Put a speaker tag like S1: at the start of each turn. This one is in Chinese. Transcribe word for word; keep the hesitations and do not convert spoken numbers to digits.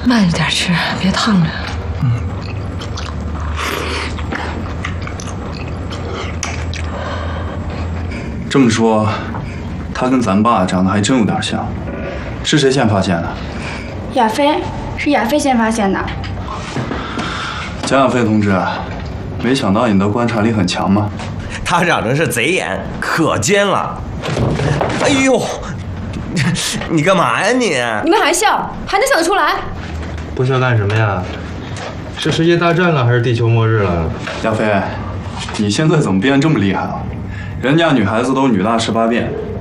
S1: 慢着点吃，别烫着。嗯。
S2: 这么说，他跟咱爸长得还真有点像。是谁先发现的？
S3: 亚飞，是亚飞先发现的。
S2: 蒋亚飞同志，没想到你的观察力很强嘛。
S4: 他长成是贼眼，可尖了。哎呦，你干嘛呀你？
S1: 你们还笑，还能想得出来？
S5: 不笑干什么呀？是世界大战了还是地球末日了？
S2: 亚飞，你现在怎么变这么厉害了？人家女孩子都女大十八变，